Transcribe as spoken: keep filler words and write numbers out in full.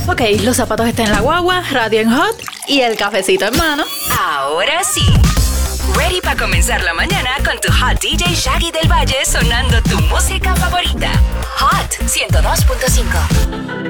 Ok, los zapatos están en la guagua, radio en hot y el cafecito en mano. Ahora sí. Ready para comenzar la mañana con tu hot D J Shaggy del Valle sonando tu música favorita. Hot ciento dos punto cinco.